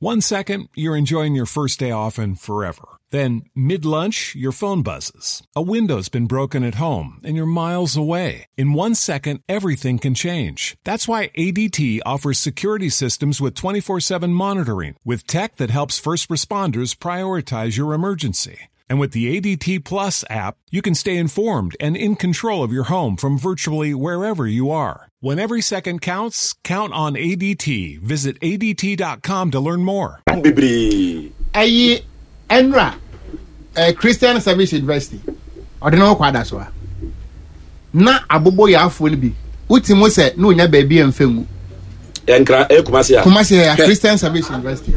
1 second, you're enjoying your first day off and forever. Then, mid-lunch, your phone buzzes. A window's been broken at home and you're miles away. In 1 second, everything can change. That's why ADT offers security systems with 24/7 monitoring, with tech that helps first responders prioritize your emergency. And with the ADT Plus app, you can stay informed and in control of your home from virtually wherever you are. When every second counts, count on ADT. Visit ADT.com to learn more. Aye, Enra, Christian Service University. I don't know what that's why. Na abobo ya afo bi. Uti mo se no nya baby emfemu. Enkra Kumasi. Kumasi ya Christian Service University.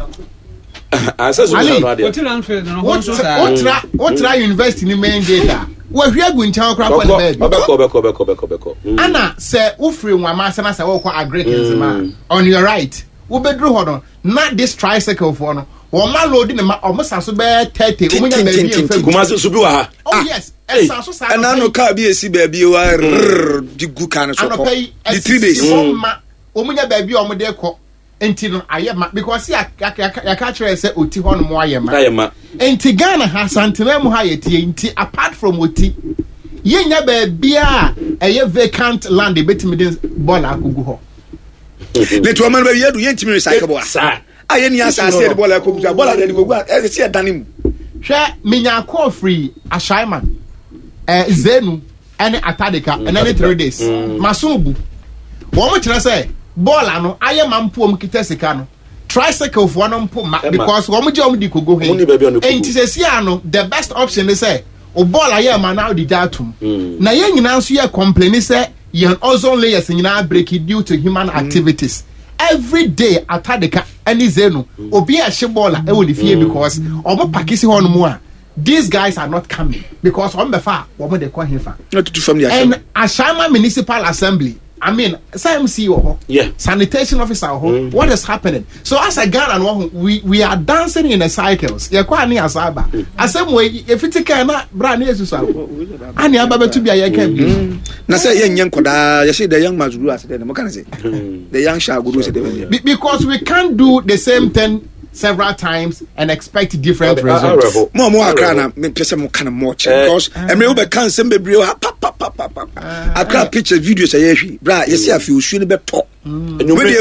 Otra university ni main data. We hwe gu nchan kra kwa baby. Obeko. Ana se ufri nwama sana se wo kwa agriculture ma. On your right. Wo bedru ho no. Na this tricycle for no. Wo ma load ni ma omusa so be 30. Omunya baby emfemu. Kumasi so bi wa ha. Oh yes. Esa so sa. Ana no car bi esi baby wa di gu kan so ko. The 3 days. Omunya baby omde ko. Enti no ayema because ya catch say oti ho no mo ayema enti Ghana ha santena mu ha yetie enti apart from oti yenya ba bia eye vacant land betimi den ball akogu ho le to man ba yedu yentimi recycle bo sa aye ni asase de ball akogu ball de kogu e se dane mu hwe minya call free ashaiman zenu ene atadeka ene 3 days masubu wo mo kire say ball ano aye mampom kitesika no tricycle for no mpom because wo mo di kogo he enti sesi ano the best option is say o ball aye ma now di datum na ye nyina nso ye complain say ye ozone layers nyina break due to human activities every day atadeka any zenu obi a she ball e wo di fie because o mo pakisi ho no mu a these guys are not coming because on befa wo mo de kwa hefa not to family and Ashama Municipal Assembly I mean, SMC sanitation officer what is happening? So as a Ghana, we are dancing in the cycles. You quite near Asaba. As same way, if it can brand new to Sabo. And you to be a young na say young koda, you see the young Mazuru as the the young Shaguru because we can't do the same thing several times and expect different results. More Accra, me person more kind of more because and me over can send me brio Accra picture videos ayehi bra you see a few should be talk and you we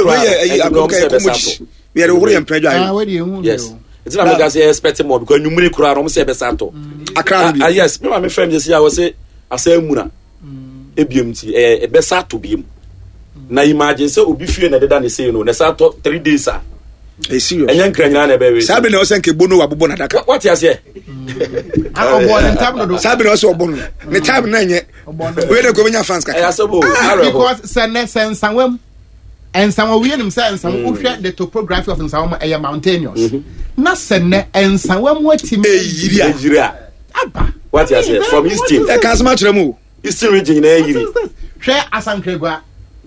are worry and pressure yes it's not because you expect more because you money kura no say be sato Accra yes me my friend just here was say asemuna ebiemti e be sato biem na imagine say obi fie na deda ne say no na sato 3 days serious enyan kranyana na be we sabe na o senke bono wabobo na daka what you say obo na time no sabe na o so obono ne time na nye we dey go benya fans kaka because sensanwem and some we nim say some uhwe the topography of some air mountainous na senne ensanwem watime yiri aba what you say from eastern e kan sama tremu eastern region na yiri hwe asankregwa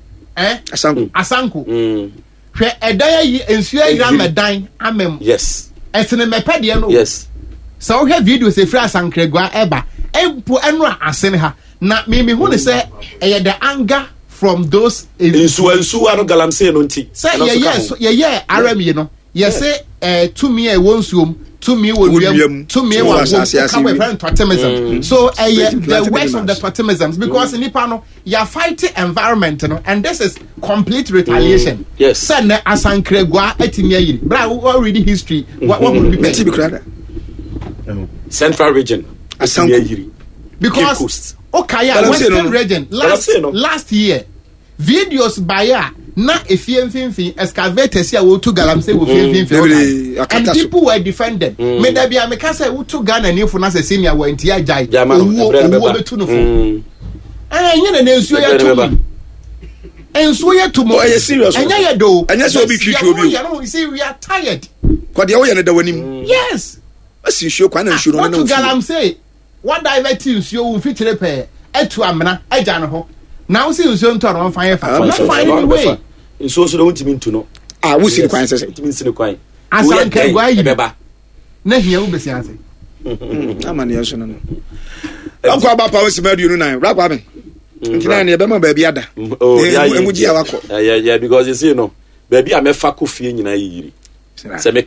asanku hwe edaya yi ensuo ira medan amem yes esene mepede no yes so we have videos e free asankregwa eba empo enu asene ha na me hu ne say the anger from those ensuo anu galamsey no nti say ye arami no ye say to me e wonsuom to me wodriam to me wa come friend totemism so the worst of the totemisms because nipa no you are fighting environment no and this is complete retaliation yes say na asankregwa atimi ayiri bra already history what would be better central region asankregwa because western region last year videos by na efie excavators here wo to galamsey wo fie and people were defended me da bia me ka say wo to Ghana nifo na say senior wo anti ajai wo betu no fo nyene na ensuo ya to ensuo ya to mo serious enya ya do enya so obi twitwi obi you see we are tired kwade wo ye ne da wanim yes asi nsuo kwa na nsuo no na wo to galamsey what divert nsuo wo fitire pe etu amena aja no ho now see nsuo nto no fan fa not find way nsuo so no ntimi ntu no wo si kwan sese ntimi nsine kwan asanka gwa yi na hia wo besi ase amane yeso no akwa ba pa wo si madu no nan rakwa me ntina ne be ma ba bi ada emuji ya wako yeah because you see no ba bi amefa ko fie nyina yiri se